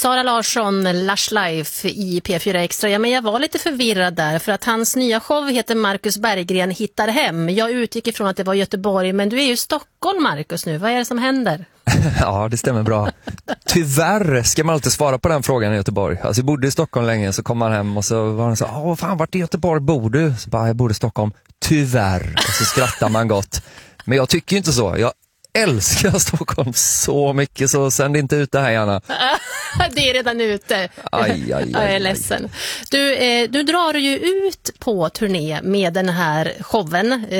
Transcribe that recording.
Sara Larsson, Lush Life i P4 Extra. Ja, men jag var lite förvirrad där för att hans nya show heter Marcus Berggren hittar hem. Jag utgick ifrån att det var Göteborg, men du är ju i Stockholm, Marcus, nu. Vad är det som händer? Ja, det stämmer bra. Tyvärr ska man alltid svara på den frågan i Göteborg. Alltså jag bodde i Stockholm länge, så kom man hem och så var han så, fan, vart i Göteborg bor du? Så bara, jag bor i Stockholm. Tyvärr. Och så skrattar man gott. Men jag tycker inte så. Jag älskar Stockholm så mycket, så sänd inte ut det här gärna. Det är redan ute. Jag är ledsen. Du drar ju ut på turné med den här showen